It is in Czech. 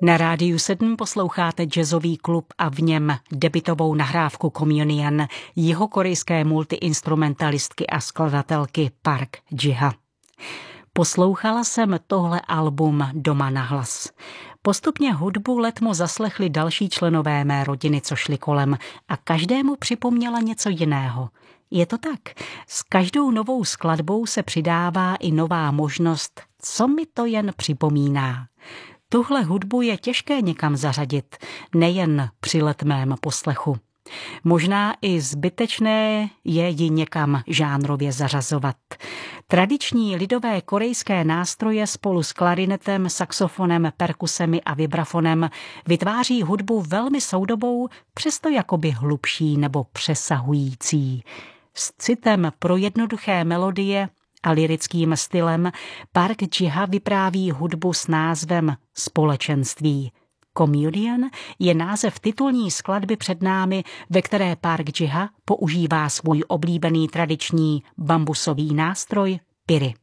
Na Rádiu 7 posloucháte jazzový klub a v něm debutovou nahrávku Communion jihokorejské multiinstrumentalistky a skladatelky Park Ji-ha. Poslouchala jsem tohle album doma nahlas. Postupně hudbu letmo zaslechli další členové mé rodiny, co šli kolem, a každému připomněla něco jiného. Je to tak. S každou novou skladbou se přidává i nová možnost, co mi to jen připomíná. Tuhle hudbu je těžké někam zařadit, nejen při letmém poslechu. Možná i zbytečné je ji někam žánrově zařazovat. Tradiční lidové korejské nástroje spolu s klarinetem, saxofonem, perkusemi a vibrafonem vytváří hudbu velmi soudobou, přesto jakoby hlubší nebo přesahující. S citem pro jednoduché melodie a lyrickým stylem Park Ji-ha vypráví hudbu s názvem Společenství. Communion je název titulní skladby před námi, ve které Park Ji-ha používá svůj oblíbený tradiční bambusový nástroj piri.